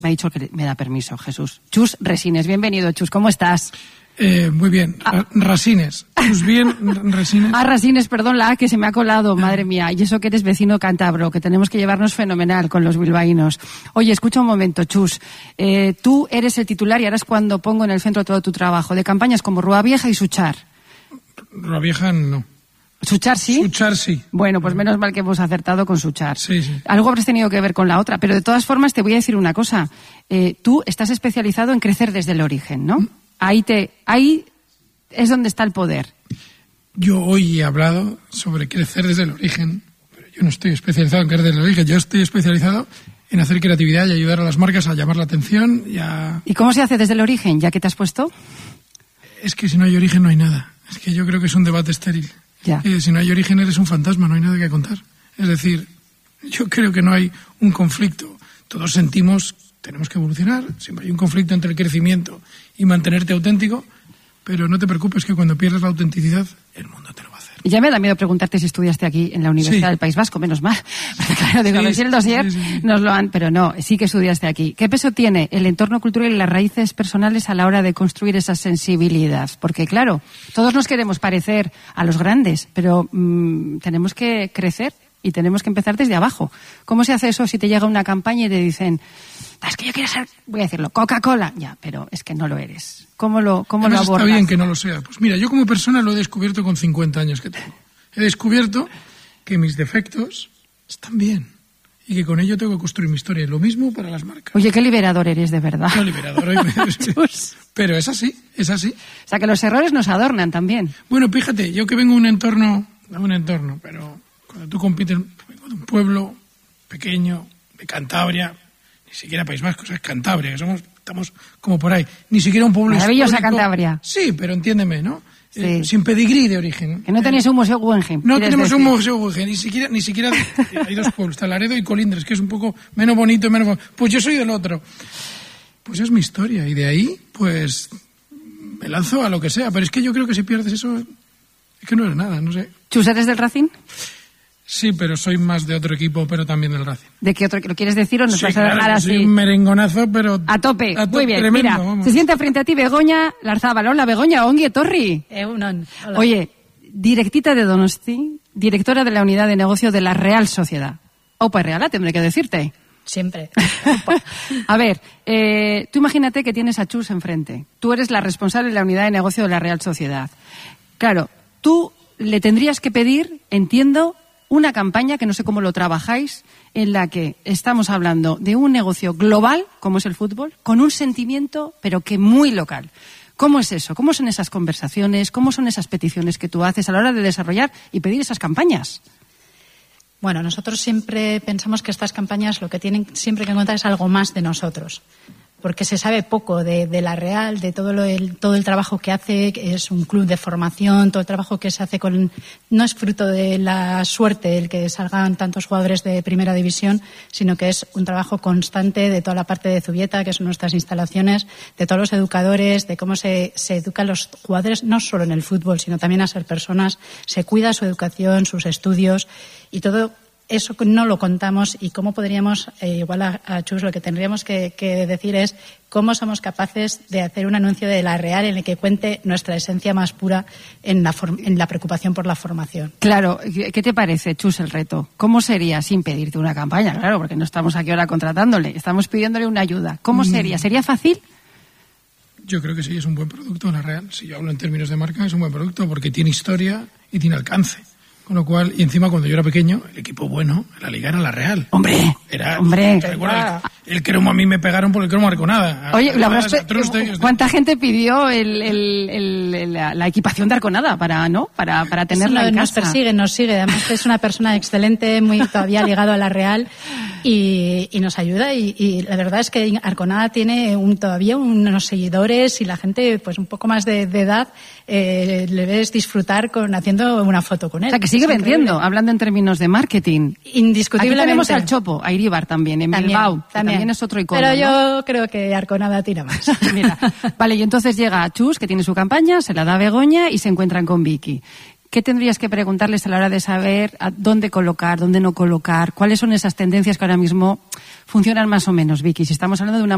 Me ha dicho que me da permiso, Jesús. Chus Resines, bienvenido, Chus, ¿cómo estás? Muy bien, Rasines. Chus bien, Resines. Rasines, perdón, la A que se me ha colado, madre mía. Y eso que eres vecino cántabro, que tenemos que llevarnos fenomenal con los bilbaínos. Oye, escucha un momento, Chus. Tú eres el titular y ahora es cuando pongo en el centro todo tu trabajo, de campañas como Rua Vieja y Suchar. Rua Vieja no. ¿Suchar sí? Suchar sí. Bueno, pues menos mal que hemos acertado con Suchar. Sí, sí. Algo habrás tenido que ver con la otra, pero de todas formas te voy a decir una cosa. Tú estás especializado en crecer desde el origen, ¿no? Ahí es donde está el poder. Yo hoy he hablado sobre crecer desde el origen, pero yo no estoy especializado en crecer desde el origen. Yo estoy especializado en hacer creatividad y ayudar a las marcas a llamar la atención y a... ¿Y cómo se hace desde el origen, ya que te has puesto? Es que si no hay origen no hay nada. Es que yo creo que es un debate estéril. Ya. Si no hay origen eres un fantasma, no hay nada que contar. Es decir, yo creo que no hay un conflicto. Todos sentimos, tenemos que evolucionar, siempre hay un conflicto entre el crecimiento y mantenerte auténtico, pero no te preocupes que cuando pierdes la autenticidad, el mundo te lo va a hacer. Y ya me da miedo preguntarte si estudiaste aquí en la Universidad del País Vasco, menos mal. Porque claro, digo, a ver si el dossier nos lo han... Pero no, sí que estudiaste aquí. ¿Qué peso tiene el entorno cultural y las raíces personales a la hora de construir esa sensibilidad? Porque claro, todos nos queremos parecer a los grandes, pero tenemos que crecer y tenemos que empezar desde abajo. ¿Cómo se hace eso si te llega una campaña y te dicen, es que yo quiero ser, voy a decirlo, Coca-Cola? Ya, pero es que no lo eres. ¿Cómo lo abordas? Está bien que no lo sea. Pues mira, yo como persona lo he descubierto con 50 años que tengo. He descubierto que mis defectos están bien y que con ello tengo que construir mi historia. Lo mismo para las marcas. Oye, qué liberador eres, de verdad. No, liberador. Pero es así, es así. O sea, que los errores nos adornan también. Bueno, fíjate, yo que vengo de un entorno, pero cuando tú compites vengo de un pueblo pequeño, de Cantabria, ni siquiera País Vasco, es Cantabria, que estamos como por ahí. Ni siquiera un pueblo maravillosa histórico. Cantabria. Sí, pero entiéndeme, ¿no? Sí. Sin pedigrí de origen. Que no tenéis un museo Guggenheim. No tenemos un museo Guggenheim, ni siquiera hay dos pueblos, está Laredo y Colindres, que es un poco menos bonito y menos... Pues yo soy del otro. Pues es mi historia y de ahí, pues, me lanzo a lo que sea. Pero es que yo creo que si pierdes eso, es que no es nada, no sé. ¿Chus, eres del Racing? Sí, pero soy más de otro equipo, pero también del Racing. ¿De qué otro? ¿Lo quieres decir o nos vas a dejar claro, así? Soy un merengonazo, pero... A tope. Muy bien, tremendo, mira, vamos. se sienta frente a ti Begoña Larzábal. Hola, Begoña, ongi etorri. Hola. Oye, directita de Donosti, directora de la unidad de negocio de la Real Sociedad. Opa, Reala, tendré que decirte. Siempre. A ver, tú imagínate que tienes a Chus enfrente. Tú eres la responsable de la unidad de negocio de la Real Sociedad. Claro, tú le tendrías que pedir, entiendo, una campaña, que no sé cómo lo trabajáis, en la que estamos hablando de un negocio global, como es el fútbol, con un sentimiento, pero que muy local. ¿Cómo es eso? ¿Cómo son esas conversaciones? ¿Cómo son esas peticiones que tú haces a la hora de desarrollar y pedir esas campañas? Bueno, nosotros siempre pensamos que estas campañas lo que tienen siempre que contar es algo más de nosotros, porque se sabe poco de la Real, de todo el trabajo que hace, que es un club de formación, todo el trabajo que se hace no es fruto de la suerte el que salgan tantos jugadores de primera división, sino que es un trabajo constante de toda la parte de Zubieta, que son nuestras instalaciones, de todos los educadores, de cómo se educan los jugadores, no solo en el fútbol, sino también a ser personas, se cuida su educación, sus estudios y todo. Eso no lo contamos y cómo podríamos, igual a Chus, lo que tendríamos que decir es cómo somos capaces de hacer un anuncio de la Real en el que cuente nuestra esencia más pura en la preocupación por la formación. Claro, ¿qué te parece, Chus, el reto? ¿Cómo sería sin pedirte una campaña? Claro, porque no estamos aquí ahora contratándole, estamos pidiéndole una ayuda. ¿Cómo sería? ¿Sería fácil? Yo creo que sí, es un buen producto, la Real. Si yo hablo en términos de marca, es un buen producto porque tiene historia y tiene alcance. Con lo cual, y encima cuando yo era pequeño, el equipo bueno en la Liga era la Real. ¡Hombre! Recuerda, el cromo a mí me pegaron por el cromo Arconada. Oye, ¿cuánta gente pidió la equipación de Arconada para tenerla en casa? Nos sigue. Además es una persona excelente, muy todavía ligado a la Real y nos ayuda. Y la verdad es que Arconada tiene todavía unos seguidores y la gente pues un poco más de edad le ves disfrutar haciendo una foto con él. O sea, que sigue vendiendo, hablando en términos de marketing. Indiscutiblemente. Aquí tenemos al Chopo, a Iríbar también, en Bilbao. También es otro icono. Pero yo ¿no? creo que Arconada tira más. Mira, vale, y entonces llega Chus, que tiene su campaña, se la da a Begoña y se encuentran con Vicky. ¿Qué tendrías que preguntarles a la hora de saber a dónde colocar, dónde no colocar? ¿Cuáles son esas tendencias que ahora mismo funcionan más o menos, Vicky? Si estamos hablando de una